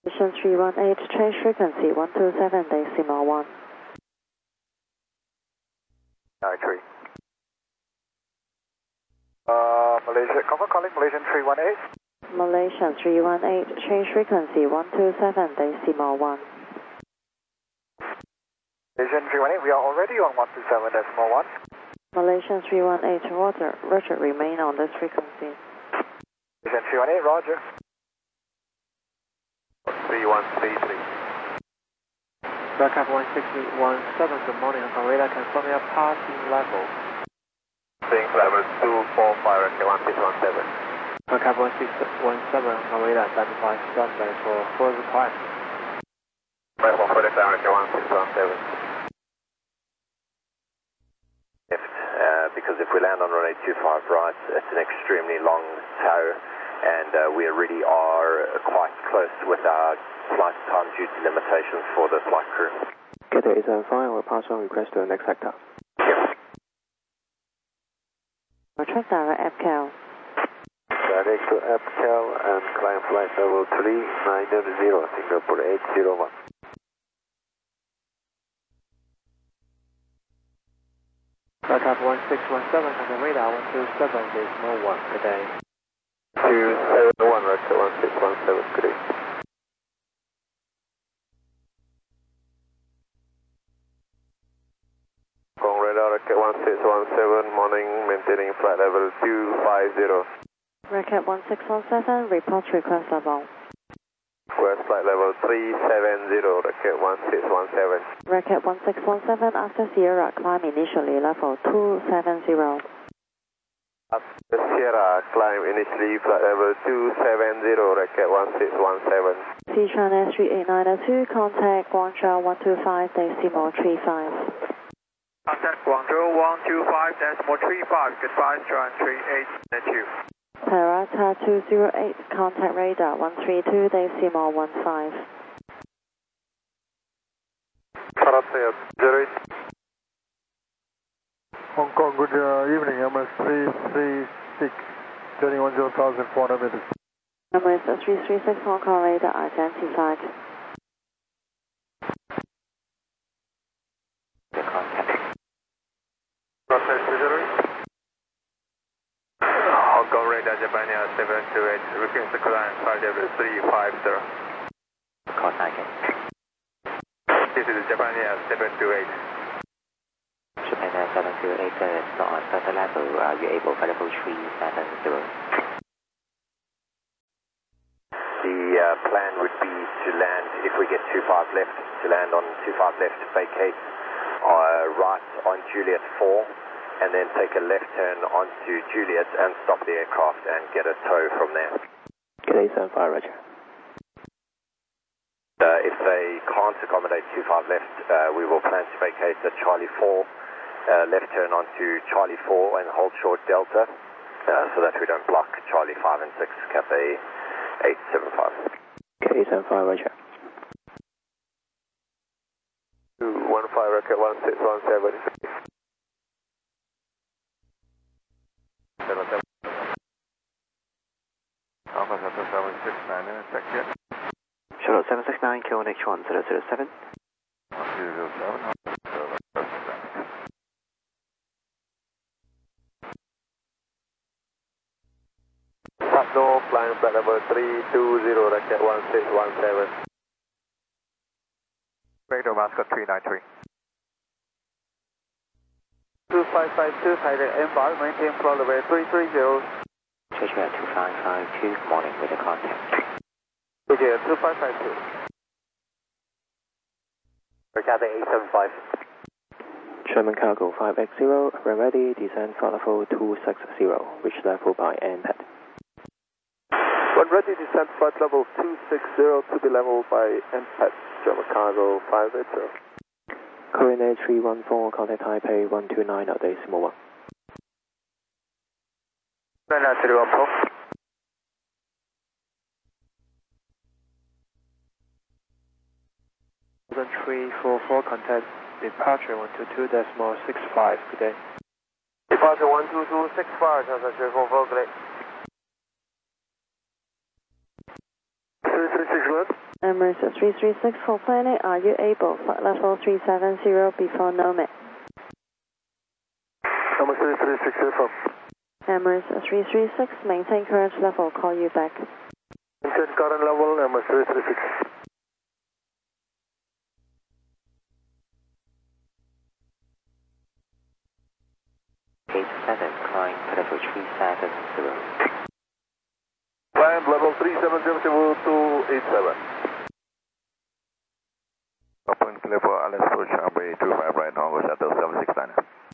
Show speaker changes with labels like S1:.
S1: Malaysian 318, change frequency 127.1.
S2: 93. Malaysia, confirm calling Malaysian 318.
S1: Malaysian 318, change frequency 127.1.
S2: Malaysian 318, we are already on 127.1.
S1: Malaysian 318, Roger, remain on this frequency.
S2: Malaysian 318, Roger. 3133.
S3: Backup 1617, good morning, radar confirm your passing level.
S2: Being level 245, okay, 1617.
S3: Backup 1617, radar standby for further climb.
S2: Right, 147, okay, 1617. Because if we land on runway 25 right, it's an extremely long tow, and we already are quite close with our flight time duty limitations for the flight crew.
S3: Qatar 875 will pass on request to the next sector.
S1: Track direct APCAL.
S2: Direct to APCAL and climb flight level 390, Singapore 801.
S3: Backup 1617 on the radar 127.1, good day.
S2: 271, Roger, 1617, good day. Gong radar, Rocket 1617, morning, maintaining flight level 250.
S1: Rocket 1617, report request level.
S2: Request flight level 370, Rocket 1617.
S1: Rocket 1617, after Sierra, climb initially level 270.
S2: After Sierra, climb initially flight level 270, Rocket 1617.
S1: Sichuan S3892, contact Guangzhou 125.35.
S2: Contact Guangzhou 125.35, goodbye, Strand 3892.
S1: Parata 208, contact radar 132.15.
S2: Parata 08.
S4: Hong Kong, good evening, MS336, turning 10,400 meters.
S1: MS 336, Hong Kong radar identified.
S3: The contact.
S2: Parata 08. Hong Kong radar Japan Air 728, request to climb flight level 350.
S3: Contact.
S2: This is Japan Air 728.
S3: Japan Air 728 is not on further level, you're able for level 370.
S2: The plan would be to land, if we get 25 left, to land on 25 left, vacate right on Juliet 4, and then take a left turn onto Juliet and stop the aircraft and get a tow from there.
S3: Good 875, Roger.
S2: If they can't accommodate 25 left, we will plan to vacate the Charlie 4, left turn onto Charlie 4 and hold short Delta, so that we don't block Charlie 5 and 6, Cathay 875.
S3: Good 875, Roger.
S2: 215, Rocket 1617. Alpha 769, check yet?
S3: Charlotte 769, QNH 1007.
S2: 1007, Top door, flying flight level 320, Rocket 1617. Vector Mascot 393. 2552, Thailand M5, maintain flight level 330.
S3: Cheshire 2552, good morning, with the contact.
S2: Cheshire 2552. Cathay 875.
S3: Sherman Cargo 5X0, when ready, descend flight level 260, reach level by NPAD.
S2: When ready, descend flight level 260 to be level by NPAD, Sherman Cargo 580.
S3: Coordinate 314, contact Taipei 129.1.
S2: Coordinate 314.
S3: Golden 344, contact departure 122.65, good day.
S2: Departure 122.65, Delta 344, good day. 336 left.
S1: Emirates 336 for planning. Are you able? Flight level 370 before Nomad.
S4: Emirates 336 confirm.
S1: Emirates 336, maintain current level. Call you back.
S4: Maintain current level, Emirates 336.
S3: Gate 7, climb level 370.
S4: Climb level 370 to 87. Open clear for Alice Approach, runway 25 right, Hongo Shuttle 769.